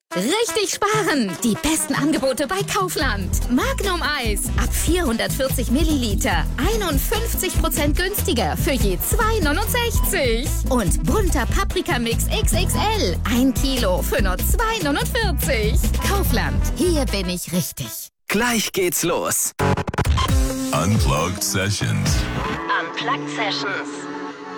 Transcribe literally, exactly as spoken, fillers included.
Richtig sparen! Die besten Angebote bei Kaufland. Magnum Eis ab vierhundertvierzig Milliliter. einundfünfzig Prozent günstiger für je zwei neunundsechzig. Und bunter Paprikamix X X L. ein Kilo für nur zwei neunundvierzig. Kaufland. Hier bin ich richtig. Gleich geht's los. Unplugged Sessions. Unplugged Sessions.